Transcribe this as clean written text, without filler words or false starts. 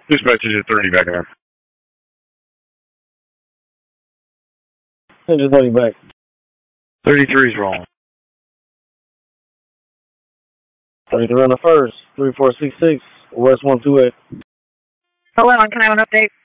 Dispatch is at 30 back there. Engine 30 back. 33 is wrong. 33 on the first. 3466, West 128. Hello, can I have an update?